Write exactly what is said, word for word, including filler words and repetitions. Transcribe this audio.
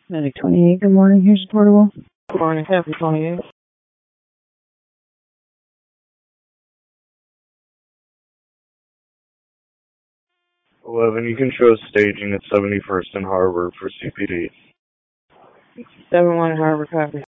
Medic twenty-eight, good morning. Here's portable. Good morning, Happy twenty-eight. eleven, you can show staging at seventy-first and Harbor for C P D. seven one Harbor, copy.